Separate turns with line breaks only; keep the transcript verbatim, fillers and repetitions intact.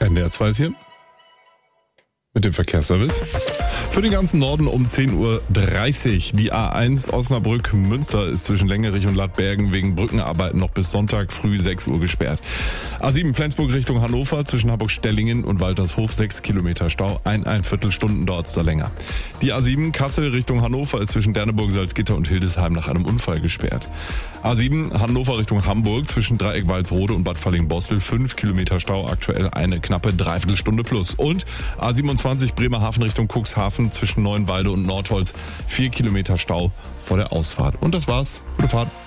N D R zwei ist hier mit dem Verkehrsservice. Für den ganzen Norden um zehn Uhr dreißig. Die A eins Osnabrück-Münster ist zwischen Längerich und Lattbergen wegen Brückenarbeiten noch bis Sonntag früh sechs Uhr gesperrt. A sieben Flensburg Richtung Hannover zwischen Hamburg-Stellingen und Waltershof sechs Kilometer Stau. Ein, ein Viertelstunden dauert es da länger. Die A sieben Kassel Richtung Hannover ist zwischen Derneburg, Salzgitter und Hildesheim nach einem Unfall gesperrt. A sieben Hannover Richtung Hamburg zwischen Dreieck Walsrode und Bad Falling-Bostel fünf Kilometer Stau, aktuell eine knappe Dreiviertelstunde plus. Und A siebenundzwanzig Bremerhaven Richtung Cuxhaven zwischen Neuenwalde und Nordholz vier Kilometer Stau vor der Ausfahrt. Und das war's. Gute Fahrt.